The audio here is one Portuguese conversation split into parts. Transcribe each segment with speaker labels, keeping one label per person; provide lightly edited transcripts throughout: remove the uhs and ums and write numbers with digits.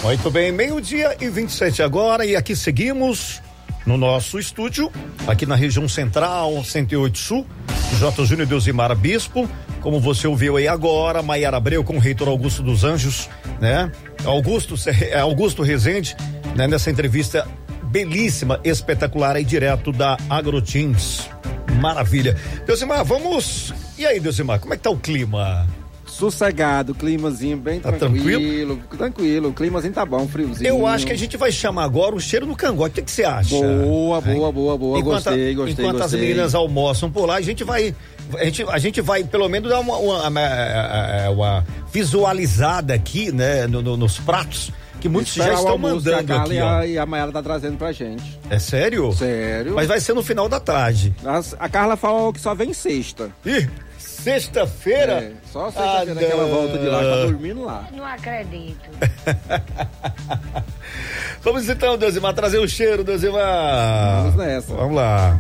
Speaker 1: Muito bem, 12:27 agora e aqui seguimos no nosso estúdio, aqui na região central, 108 Sul, J. Júnior Delzimar Bispo, como você ouviu aí agora, Maiara Abreu com o reitor Augusto dos Anjos, né? Augusto Rezende, né? Nessa entrevista belíssima, espetacular aí direto da Agroteams. Maravilha. Delzimar, vamos... E aí, Delzimar, como é que tá o clima?
Speaker 2: Sossegado, climazinho bem
Speaker 1: tá
Speaker 2: tranquilo, o climazinho tá bom, friozinho.
Speaker 1: Eu acho que a gente vai chamar agora o cheiro do cangote, o que você acha?
Speaker 2: Boa, gostei.
Speaker 1: Enquanto as meninas almoçam por lá, a gente vai pelo menos dar uma visualizada aqui, né, nos pratos, que muitos já estão mandando aqui, ó.
Speaker 2: E a Maiara tá trazendo pra gente.
Speaker 1: É sério?
Speaker 2: Sério.
Speaker 1: Mas vai ser no final da tarde.
Speaker 2: A Carla falou que só vem sexta.
Speaker 1: Ih! Sexta-feira?
Speaker 2: É, só sexta-feira que ela volta de lá, tá dormindo lá.
Speaker 3: Não acredito.
Speaker 1: Vamos então, Delzimar, trazer o cheiro, Delzimar.
Speaker 2: Vamos nessa.
Speaker 1: Vamos lá.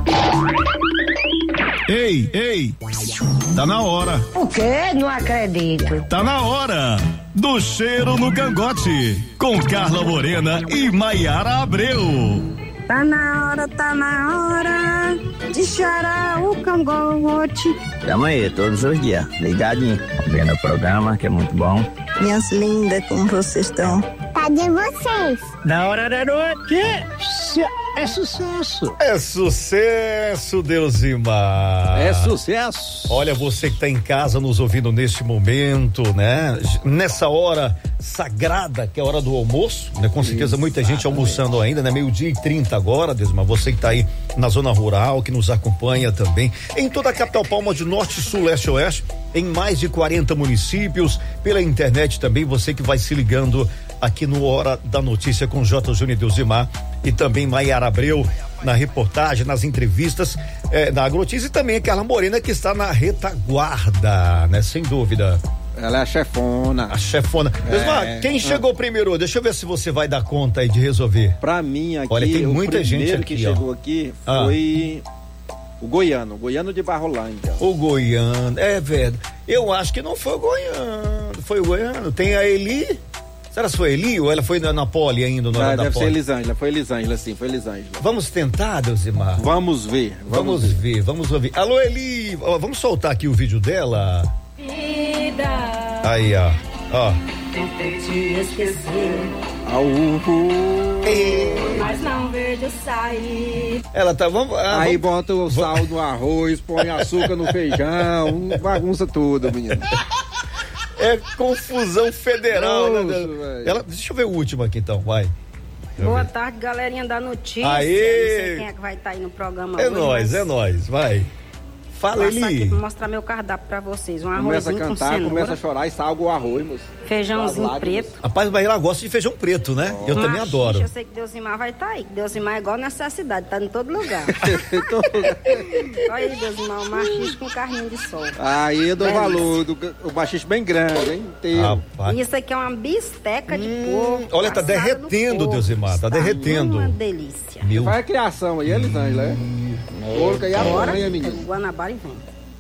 Speaker 4: Ei, tá na hora.
Speaker 3: O quê? Não acredito.
Speaker 4: Tá na hora do cheiro no cangote, com Carla Morena e Maiara Abreu.
Speaker 5: Tá na hora de cheirar o cangote.
Speaker 6: Tamo aí, todos os dias, ligadinho, vendo o programa, que é muito bom.
Speaker 5: Minhas lindas, como vocês estão?
Speaker 7: Cadê vocês?
Speaker 8: Na hora da noite, é sucesso.
Speaker 1: É sucesso, Delzimar.
Speaker 2: É sucesso.
Speaker 1: Olha, você que tá em casa nos ouvindo neste momento, né? Nessa hora sagrada, que é a hora do almoço, né? Com certeza muita gente almoçando ainda, né? 12:30 agora, Delzimar, você que tá aí na zona rural, que nos acompanha também, em toda a capital Palma de Norte, Sul, Leste e Oeste, em mais de 40 municípios, pela internet também, você que vai se ligando aqui no Hora da Notícia com J. Júnior Delzimar e também Maiara Abreu na reportagem, nas entrevistas na Agroteams, e também a Carla Morena, que está na retaguarda, né? Sem dúvida.
Speaker 2: Ela é a chefona.
Speaker 1: A chefona. Delzimar, quem chegou primeiro? Deixa eu ver se você vai dar conta aí de resolver.
Speaker 2: Pra mim aqui,
Speaker 1: olha, tem muita gente aqui,
Speaker 2: que chegou aqui foi o Goiano de Barrolândia.
Speaker 1: O Goiano, é verdade. Eu acho que não foi o Goiano, foi o Goiano. Tem a Eli. Será que foi Eli ou ela foi na Poli ainda?
Speaker 2: Deve ser Elisângela, foi Elisângela.
Speaker 1: Vamos tentar, Delzimar?
Speaker 2: Vamos ver.
Speaker 1: Vamos ouvir. Alô, Eli, vamos soltar aqui o vídeo dela?
Speaker 9: Vida.
Speaker 1: Aí, ó.
Speaker 9: Tentei te esquecer. Mas não vejo sair.
Speaker 1: Ela tá,
Speaker 2: aí bota o sal no arroz, põe açúcar no feijão, bagunça tudo, menino.
Speaker 1: É confusão federal, né? Deixa eu ver o último aqui então, vai.
Speaker 5: Boa tarde, galerinha da notícia.
Speaker 1: Aê!
Speaker 5: Não sei quem é que vai estar aí no programa hoje.
Speaker 1: É nós, vai. Fala, Eli.
Speaker 5: Vou passar aqui pra mostrar meu cardápio pra vocês. Um arrozinho
Speaker 2: começa a cantar,
Speaker 5: com cenoura,
Speaker 2: começa a chorar e salga o arroz, moço.
Speaker 5: Feijãozinho preto.
Speaker 1: Rapaz, mas ela gosta de feijão preto, né? Eu também adoro.
Speaker 5: Eu sei que Delzimar vai estar aí. Delzimar é igual necessidade, tá em todo lugar. Olha aí, Delzimar, o machixe com carninho de sol.
Speaker 2: Aí eu dou valor, o machixe bem grande, hein? Inteiro.
Speaker 5: Isso aqui é uma bisteca de porco.
Speaker 1: Olha, tá derretendo, Delzimar, tá derretendo.
Speaker 5: Uma delícia.
Speaker 2: Vai a criação aí, Elisângela, é? Porco aí agora, menino.
Speaker 5: Guanabara e vem.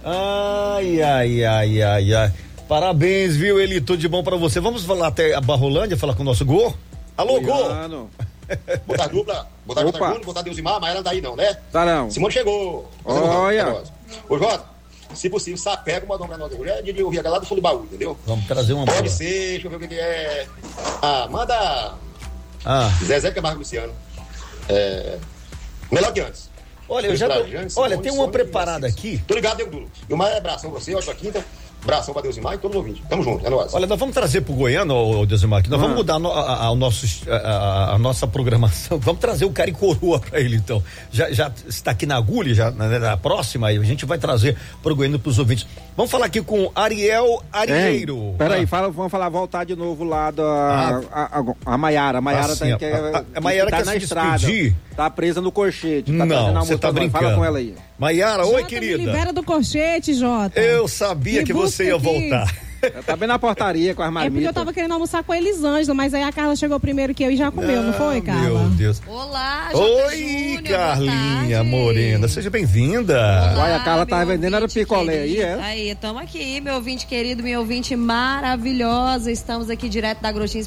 Speaker 1: Ai. Parabéns, viu, Eli? Tudo de bom pra você. Vamos falar até a Barrolândia, falar com o nosso Gô? Alô, Gô?
Speaker 10: Boa tarde, dupla. Boa tarde, Júnior. Boa tarde, Delzimar. Maiara não tá aí, não, né?
Speaker 2: Tá não.
Speaker 10: Simone chegou.
Speaker 2: Olha.
Speaker 10: Ô, Jota, se possível, sapega uma dom pra nós. Mulher de ouvir aquela lá do fundo do baú, entendeu?
Speaker 1: Vamos trazer uma
Speaker 10: Pode ser, deixa eu ver o que é. Manda. Zezé Camargo Luciano. Melhor que antes.
Speaker 1: Olha, tem uma preparada aqui.
Speaker 10: Tô ligado, Diego Duro. E o mais abração pra você, ótima quinta. Abração pra Delzimar e todos os ouvintes. Tamo junto, é nóis.
Speaker 1: Olha, nós vamos trazer pro Goiano, Delzimar, aqui. Nós vamos mudar a nossa programação. Vamos trazer o cara em coroa pra ele, então. Já está aqui na agulha, já na próxima, aí a gente vai trazer pro Goiano, pros ouvintes. Vamos falar aqui com Ariel Arieiro.
Speaker 2: Peraí, vamos voltar de novo lá a Maiara. A Maiara
Speaker 1: a Maiara quer se despedir.
Speaker 2: Tá presa no corchete.
Speaker 1: Não, você tá brincando.
Speaker 2: Fala com ela aí.
Speaker 1: Maiara, oi, querida.
Speaker 11: Me libera do corchete, Jota.
Speaker 1: Eu sabia que você ia voltar.
Speaker 2: Tá bem na portaria com as marmitas.
Speaker 11: É porque eu tava querendo almoçar com a Elisângela, mas aí a Carla chegou primeiro que eu e já comeu, não foi, Carla?
Speaker 1: Meu Deus.
Speaker 9: Olá, Jota
Speaker 1: Oi,
Speaker 9: Júnior,
Speaker 1: Carlinha Morena, seja bem-vinda.
Speaker 2: Olha, a Carla tava vendendo, era picolé aí, é?
Speaker 9: Aí, tamo aqui, meu ouvinte querido, minha ouvinte maravilhosa, estamos aqui direto da Agroteams